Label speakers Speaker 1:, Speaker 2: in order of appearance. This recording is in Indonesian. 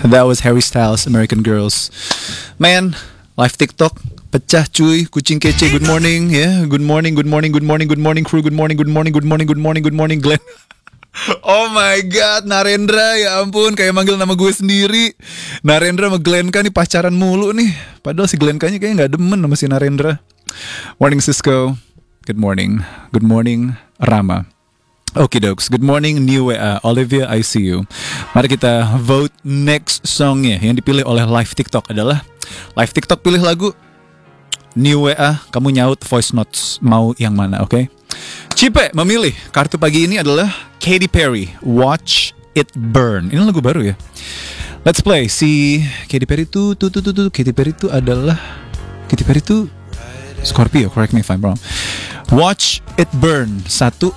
Speaker 1: That was Harry Styles, American Girls. Man, live TikTok pecah cuy, kucing kece. Good morning, ya. Yeah. Good morning crew. Good morning Glenn. Oh my god, Narendra, ya ampun, kayak manggil nama gue sendiri. Narendra sama Glenka nih pacaran mulu nih. Padahal si Glenkanya kayaknya gak demen sama si Narendra. Morning Cisco. Good morning Rama. Okie dokes, good morning New WA, Olivia I see you. Mari kita vote next songnya. Yang dipilih oleh live TikTok adalah live TikTok pilih lagu. New WA, kamu nyaut voice notes mau yang mana, oke? Cipe memilih kartu pagi ini adalah Katy Perry, Watch It Burn. Ini lagu baru ya. Let's play. Si Katy Perry itu adalah Scorpio, correct me if I'm wrong. Watch It Burn. 1